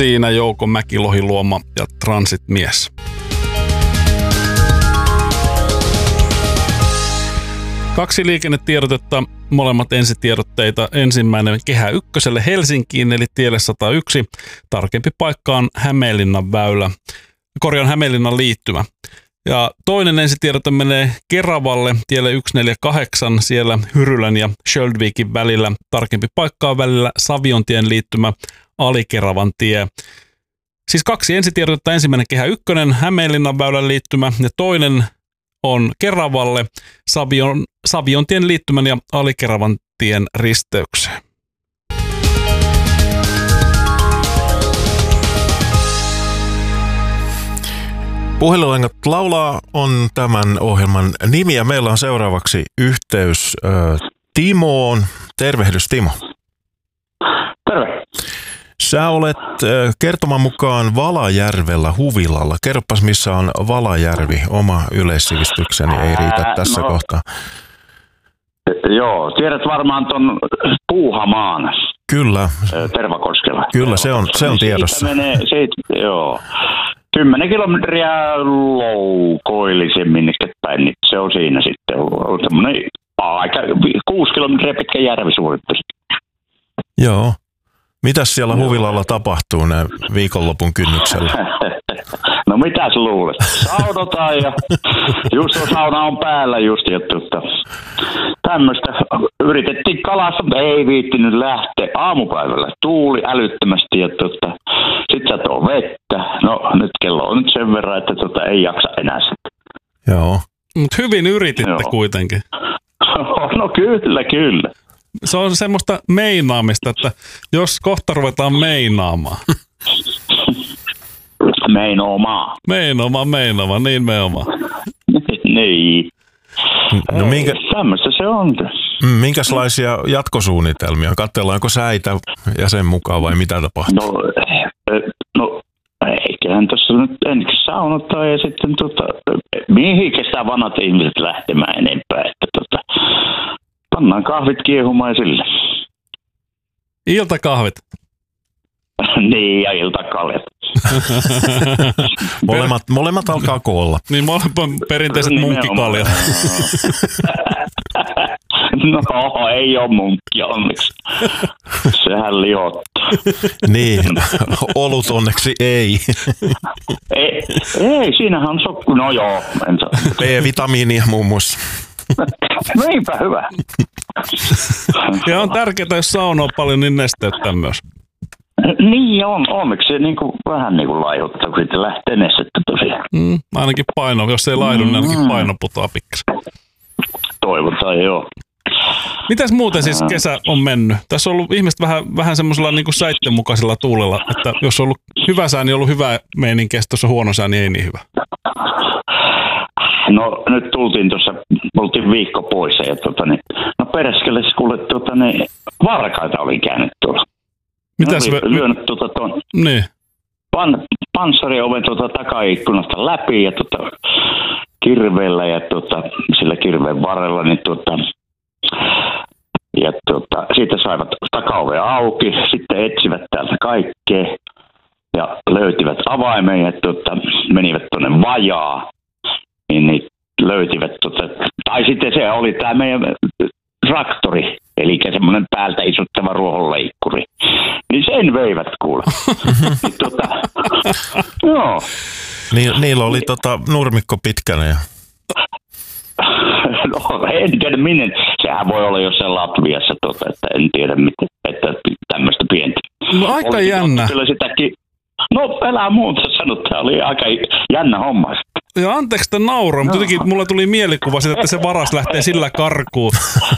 siinä Jouko Mäkilohi-Luoma ja Transit-mies. Kaksi liikennetiedotetta, molemmat ensitiedotteita. Ensimmäinen Kehä Ykköselle Helsinkiin, eli tielle 101. Tarkempi paikka on Hämeenlinnan väylä, Hämeenlinnan liittymä. Ja toinen ensitiedote menee Keravalle, tielle 148, siellä Hyrylän ja Sköldvikin välillä. Tarkempi paikka on välillä Saviontien liittymä, Alikeravan tie. Siis kaksi ensitiedotetta, ensimmäinen Kehä Ykkönen, Hämeenlinnan väylän liittymä, ja toinen on Keravalle, Saviontien liittymän ja Alikeravan tien risteykseen. Puhelinlangat laulaa on tämän ohjelman nimi ja meillä on seuraavaksi yhteys Timoon. Tervehdys Timo. Terve. Sä olet kertoman mukaan Valajärvellä Huvilalla. Kerropas missä on Valajärvi. Oma yleissivistykseni ei riitä tässä kohtaa. Joo, tiedät varmaan ton Puuhamaan. Kyllä. Tervakoskella. Kyllä, se on tiedossa. Joo. 10 kilometriä loukoillisemmin päin, niin se on siinä sitten. On semmoinen aika 6 kilometriä pitkä järvi suurin. Joo. Mitäs siellä Huvilalla tapahtuu näin viikonlopun kynnyksellä? No mitäs luulet? Saunotaan ja just sauna on päällä just ja tämmöistä. Yritettiin kalasta, mutta ei viittinyt lähteä. Aamupäivällä tuuli älyttömästi ja sit satoo vettä. No nyt kello on nyt sen verran, että ei jaksa enää sitä. Joo. Mut hyvin yrititte kuitenkin. No kyllä. Se on semmoista meinaamista, että jos kohta ruvetaan meinaamaan. Meinaamaan, niin me oma. Niin. No tämmöistä se on. Minkälaisia jatkosuunnitelmia? Katsellaanko säitä ja sen mukaan vai mitä tapahtuu? No eiköhän tuossa nyt ensiksi saunotaan ja sitten mihin kestää vanhat ihmiset lähtemään enempää, että pannaan kahvit kiehumaan ja sille. Iltakahvit. Niin, ja iltakaljat. molemmat alkaa koolla. Niin, molemmat perinteiset munkkikaljat. No, ei ole munkkia onneksi. Sehän liottaa. Niin, olut onneksi ei. Ei, siinähän on sokku. No joo. B-vitamiinia muun muassa. Niinpä hyvä. Ja on tärkeää, jos saunoo paljon, niin nesteyttää myös. Niin on, onneksi se vähän laihuttaa, kun sitten lähtee nestettä tosiaan. Ainakin paino, jos ei laihdu, niin ainakin paino putoaa pikkasen. Toivotaan, joo. Mitäs muuten siis kesä on mennyt? Tässä on ollut ihmiset vähän semmoisella säitten mukaisella tuulella, että jos on ollut hyvä sää, niin on ollut hyvä meininki, ja jos on huono sää, niin ei niin hyvä. No nyt oltiin viikko poissa ja no pereskelle kuule varkaita oli käynyt tuolla. Mitäs lyönyt niin. Panssarioven takaikkunasta läpi ja kirveellä ja sillä kirveen varrella niin ja siitä saivat takaovea auki, sitten etsivät täältä kaikkea ja löytivät avaimen ja menivät tuonne vajaa. Niin löytivät, tai sitten se oli tämä meidän traktori, eli semmoinen päältä isuttava ruohonleikkuri. Niin sen veivät kuule. Joo. Niillä oli nurmikko pitkänä. Ja... No en tiedä minne. Sehän voi olla jossain Latviassa, että en tiedä miten, että tämmöistä pientä. No aika jännä. Kyllä sitäkin. No älä muuta sanoa, tämä oli aika jännä homma. Ja anteeksi tämän nauroin, mutta jotenkin mulla tuli mielikuva siitä, että se varas lähtee sillä karkuun.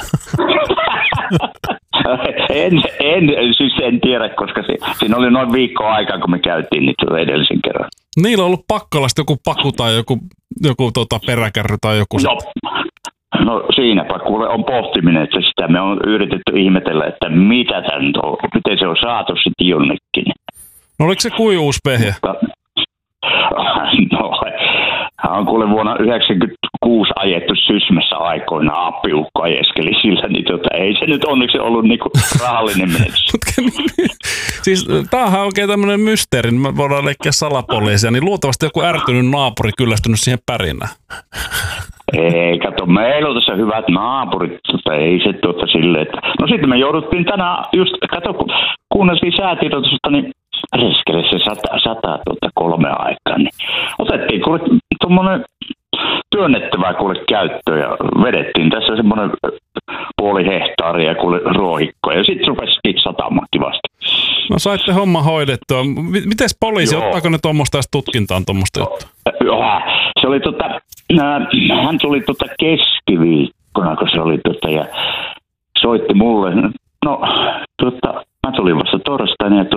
En tiedä, koska siinä oli noin viikkoa aikaa, kun me käytiin niitä edellisen kerran. Niillä on ollut Pakkolasta joku paku tai joku peräkärry tai joku. No siinäpä kuule on pohtiminen, että sitä me on yritetty ihmetellä, että mitä tämä nyt on, miten se on saatu sitten jonnekin. No oliko se kuivuuspehjä? No, on kuule vuonna 1996 kuusi ajettu Sysmässä aikoinaan, appiukko ajeskeli sillä, niin ei se nyt onneksi ollut niinku rahallinen menetys. Siis tämähän on oikein tämmöinen mysteeri, me voidaan leikkiä salapoliisia, niin luultavasti joku ärtynyt naapuri kyllästynyt siihen pärinään. Ei, kato, meillä on tässä hyvät naapurit, ei se silleen, että... No sitten me jouduttiin tänään just, kato, kun kuunneltiin säätiedotusta, niin reskelle se 3 aikaa, niin otettiin kuule tuommoinen työnnettävää kuule käyttöön ja vedettiin tässä semmoinen 0,5 hehtaaria kuule ruohikkoa ja sitten rupesikin satamaan kivasti. No saitte homma hoidettua. Mites poliisi, ottaako ne tuommoista edes tutkintaan tuommoista juttua? Se oli hän tuli keskiviikkona, kun se oli ja soitti mulle. No, mä tulin vasta torstaina ja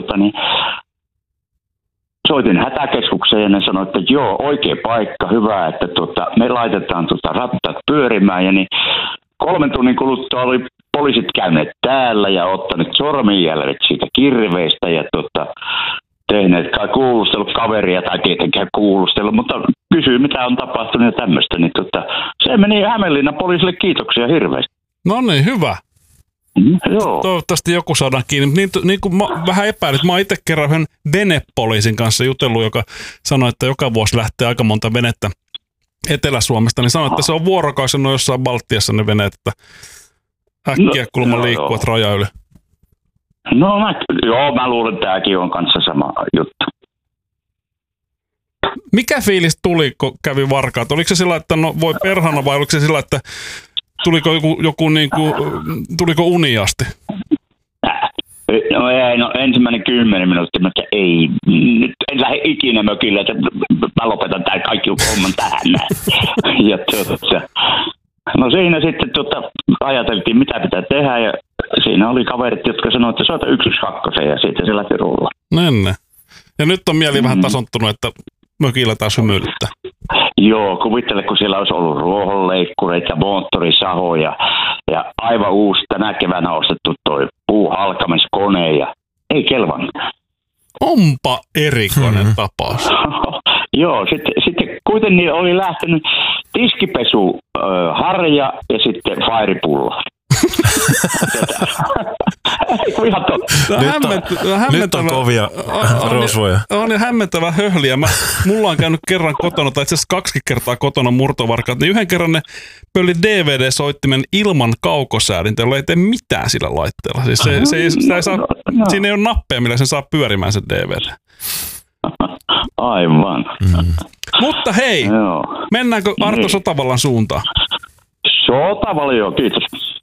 soitin hätäkeskukseen ja ne sanoi, että joo, oikea paikka, hyvä, että me laitetaan rattaat pyörimään ja niin 3 tunnin kuluttua oli poliisit käyneet täällä ja ottaneet sormenjäljet siitä kirveistä ja tehneet kai kuulustellut kaveria tai tietenkään kuulustellut, mutta kysyy mitä on tapahtunut ja tämmöistä, niin se meni Hämeenlinnan poliisille kiitoksia hirveästi. No niin, hyvä. Joo. Toivottavasti joku saadaan kiinni. Niin kuin mä vähän epäilin, mä itse kerran yhden venepoliisin kanssa jutellut, joka sanoi, että joka vuosi lähtee aika monta venettä Etelä-Suomesta, niin sanoi, että se on vuorokausi no jossain Baltiassa ne veneet, että äkkiä kulma liikkuvat raja yli. No mä luulen, että tämäkin on kanssa sama juttu. Mikä fiilis tuli, kun kävi varkaat? Oliko se sillä, että no voi perhana vai oliko se sillä, että tuliko joku niinku, tuliko uni asti? No ei, ensimmäinen 10 minuuttia, mutta ei, nyt en lähde ikinä mökille, että mä lopetan tämän kaikki homman tähän näin. Ja no siinä sitten ajateltiin, mitä pitää tehdä ja siinä oli kaverit, jotka sanoivat, että soita 112 ja sitten se lähti rullaa. Nenne. Ja nyt on mieli vähän tasontunut, että mökillä taas hymyilyttää. Joo, kuvittele, kun siellä olisi ollut ruohonleikkureita, moottorisahoja ja aivan uusi tänä keväänä ostettu toi puuhalkamiskone ja ei kelvannut. Onpa erikoinen tapaus. Joo, sitten kuitenkin oli lähtenyt tiskipesu, harja ja sitten fairipulla. Nyt on kovia rosvoja. On hämmentävä höhliä. Mulla on käynyt kerran kotona, tai itse asiassa 2 kertaa kotona murtovarkaat, niin yhden kerran ne pöli DVD-soittimen ilman kaukosäädintä, jolla ei tee mitään sillä laitteella. Siis siinä ei ole nappeja, millä sen saa pyörimään sen DVD. Aivan. Mutta hei, mennäänkö Arto Sotavallan suuntaan? Sotavalli, joo, kiitos.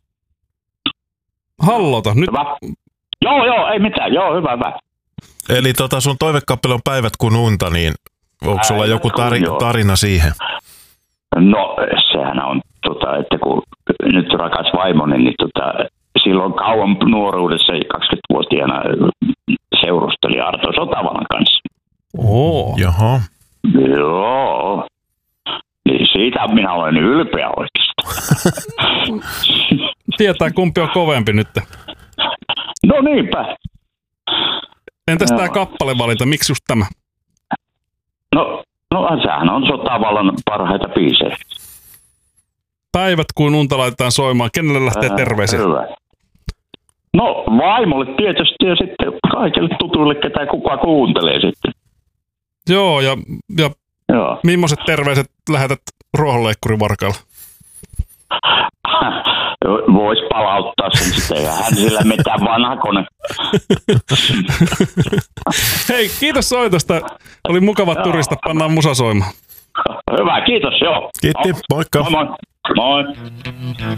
Hallota, nyt. Hyvä. Joo, ei mitään. Joo, hyvä. Eli sun toivekappale on Päivät kun unta, niin onko sulla joku tarina siihen? No, sehän on, että kun nyt rakas vaimoni, niin silloin kauan nuoruudessa 20-vuotiaana seurusteli Arto Sotavallan kanssa. Jaha. Joo. Niin siitä minä olen ylpeä oikeastaan. Tietää, kumpi on kovempi nyt. No niinpä. Entäs tämä kappalevalinta, miksi just tämä? No sehän on Sotavallan parhaita biisejä. Päivät kuin unta laitetaan soimaan. Kenelle lähtee terveisiä? Hyvä. No vaimolle tietysti ja sitten kaikille tutuille, ketä kuka kuuntelee sitten. Joo, ja millaiset terveiset lähetät ruohonleikkurivarkailla? Vois palauttaa sen sitten, ja hän sillä mitään vanha kone. Hei, kiitos soitosta. Oli mukava turista, pannaan musa soimaan. Hyvä, kiitos, joo. Kiitti, moikka. Moi.